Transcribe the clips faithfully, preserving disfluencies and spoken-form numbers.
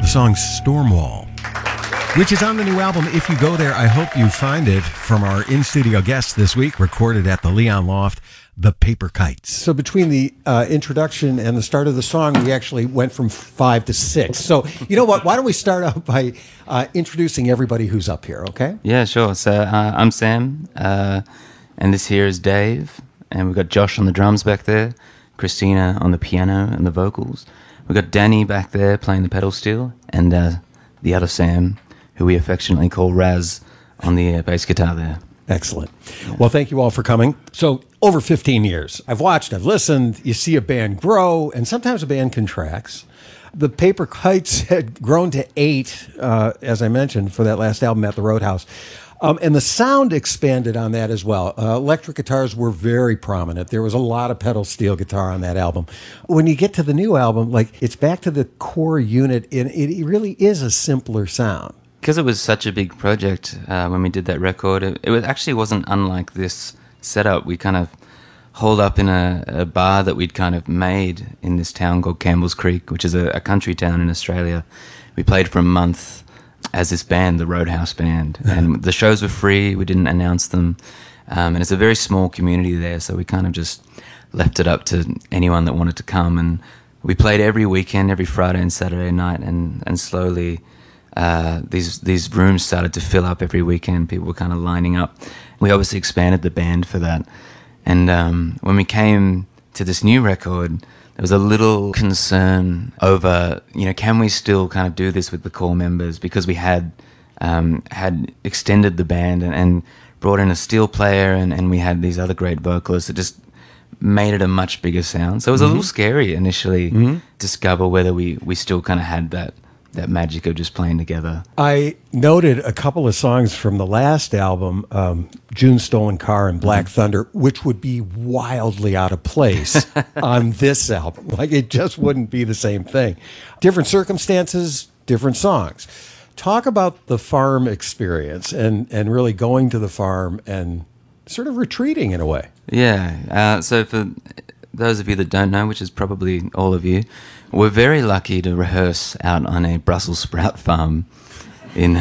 The song Stormwall, which is on the new album. If you go there, I hope you find it, from our in-studio guests this week, recorded at the Leon Loft, The Paper Kites. So between the uh, introduction and the start of the song, we actually went from five to six. So, you know what? Why don't we start out by uh, introducing everybody who's up here, okay? Yeah, sure. So uh, I'm Sam, uh, and this here is Dave, and we've got Josh on the drums back there, Christina on the piano and the vocals. We've got Danny back there playing the pedal steel, and uh, the other Sam, who we affectionately call Raz, on the uh, bass guitar there. Excellent. Well, thank you all for coming. So, over fifteen years, I've watched, I've listened, you see a band grow, and sometimes a band contracts. The Paper Kites had grown to eight, uh, as I mentioned, for that last album at the Roadhouse. Um, and the sound expanded on that as well. Uh, electric guitars were very prominent. There was a lot of pedal steel guitar on that album. When you get to the new album, like, it's back to the core unit, and it really is a simpler sound. Because it was such a big project uh, when we did that record, it, it was, actually wasn't unlike this setup. We kind of holed up in a, a bar that we'd kind of made in this town called Campbell's Creek, which is a, a country town in Australia. We played for a month as this band, the Roadhouse Band, and the shows were free. We didn't announce them, um, and it's a very small community there, so we kind of just left it up to anyone that wanted to come. And we played every weekend, every Friday and Saturday night, and and slowly uh, these these rooms started to fill up every weekend. People were kind of lining up. We obviously expanded the band for that, and um, when we came to this new record, there was a little concern over, you know, can we still kind of do this with the core members? Because we had um, had extended the band and, and brought in a steel player, and, and we had these other great vocalists that just made it a much bigger sound. So it was mm-hmm. a little scary initially mm-hmm. to discover whether we, we still kind of had that that magic of just playing together. I noted a couple of songs from the last album, um, June's Stolen Car and Black mm-hmm. Thunder, which would be wildly out of place on this album. Like, it just wouldn't be the same thing. Different circumstances, different songs. Talk about the farm experience and, and really going to the farm and sort of retreating in a way. Yeah. Uh, so for those of you that don't know, which is probably all of you, we're very lucky to rehearse out on a Brussels sprout farm in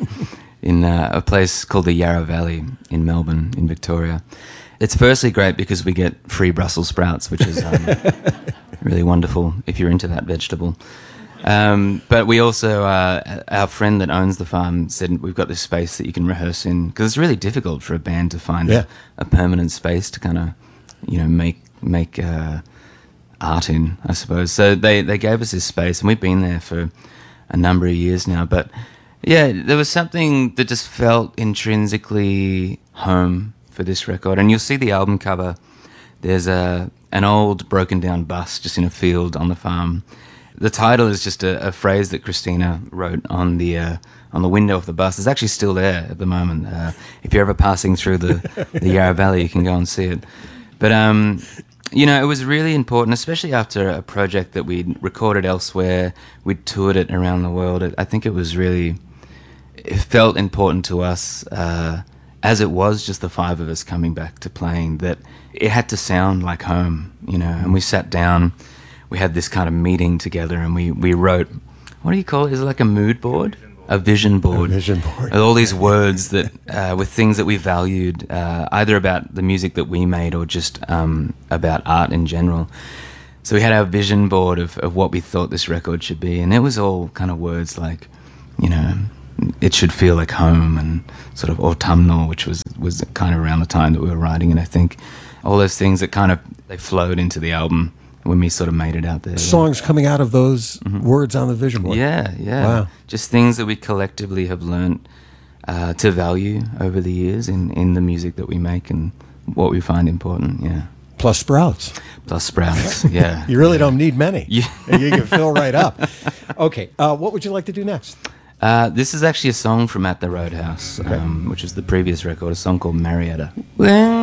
in uh, a place called the Yarra Valley in Melbourne, in Victoria. It's firstly great because we get free Brussels sprouts, which is um, really wonderful if you're into that vegetable. Um, but we also, uh, our friend that owns the farm said, we've got this space that you can rehearse in, because it's really difficult for a band to find yeah. a, a permanent space to kind of, you know, make make uh, art in, I suppose. So they, they gave us this space, and we've been there for a number of years now. But yeah, there was something that just felt intrinsically home for this record. And you'll see the album cover. There's a an old broken down bus just in a field on the farm. The title is just a, a phrase that Christina wrote on the uh, on the window of the bus. It's actually still there at the moment. Uh, if you're ever passing through the, the Yarra Valley, you can go and see it. But um, you know, it was really important, especially after a project that we'd recorded elsewhere. We'd toured it around the world. I think it was really, it felt important to us, uh, as it was just the five of us coming back to playing, that it had to sound like home, you know. And we sat down, we had this kind of meeting together, and we, we wrote, what do you call it? Is it like a mood board? A vision board. A vision board. With all these words that, uh, with things that we valued, uh, either about the music that we made or just um, about art in general. So we had our vision board of, of what we thought this record should be, and it was all kind of words like, you know, it should feel like home, and sort of autumnal, which was, was kind of around the time that we were writing it, I think. All those things that kind of, they flowed into the album when we sort of made it out there. Songs yeah. coming out of those mm-hmm. words on the vision board. Yeah, yeah. Wow. Just things that we collectively have learned uh, to value over the years in, in the music that we make and what we find important, yeah. Plus sprouts. Plus sprouts, yeah. You really yeah. don't need many. Yeah. You can fill right up. Okay, uh, what would you like to do next? Uh, this is actually a song from At the Roadhouse, okay. um, which is the previous record, a song called Marietta. When